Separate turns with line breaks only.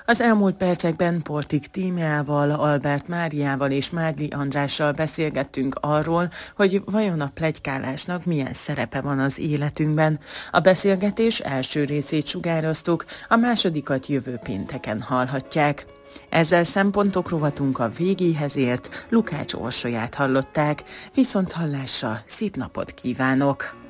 Az elmúlt percekben Portik Tímeával, Albert Máriával és Mádli Andrással beszélgettünk arról, hogy vajon a pletykálásnak milyen szerepe van az életünkben. A beszélgetés első részét sugároztuk, a másodikat jövő pénteken hallhatják. Ezzel szempontok rovatunk a végéhez ért, Lukács Orsolyát hallották. Viszonthallásra, szép napot kívánok!